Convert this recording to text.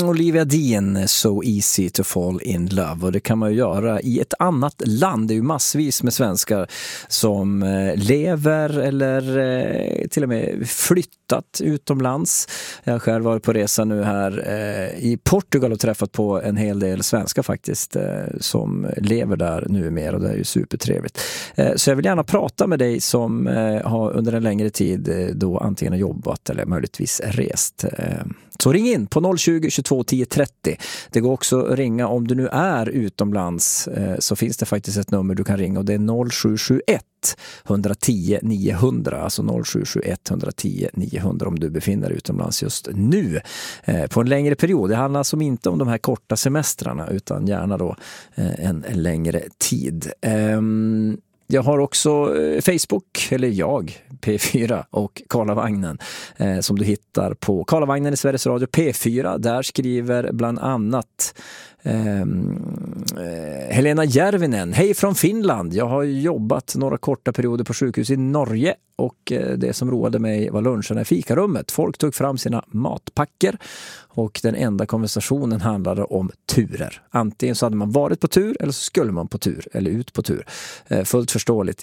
Olivia Dean, So Easy to Fall in Love. Och det kan man ju göra i ett annat land. Det är ju massvis med svenskar som lever eller till och med flyttat utomlands. Jag har själv varit på resa nu här i Portugal och träffat på en hel del svenskar faktiskt som lever där numera, och det är ju supertrevligt. Så jag vill gärna prata med dig som har under en längre tid då antingen jobbat eller möjligtvis rest. Så ring in på 020 22 10 30. Det går också att ringa om du nu är utomlands, så finns det faktiskt ett nummer du kan ringa, och det är 0771 110 900, alltså 0771 110 900 om du befinner dig utomlands just nu på en längre period. Det handlar alltså inte om de här korta semestrarna utan gärna då en längre tid. Jag har också Facebook, eller P4 och Karlavagnen som du hittar på Karlavagnen i Sveriges Radio P4. Där skriver bland annat Helena Järvinen: hej från Finland. Jag har jobbat några korta perioder på sjukhus i Norge, och det som roade mig var luncherna i fikarummet. Folk tog fram sina matpacker och den enda konversationen handlade om turer. Antingen så hade man varit på tur eller så skulle man på tur eller ut på tur. Fullt förståeligt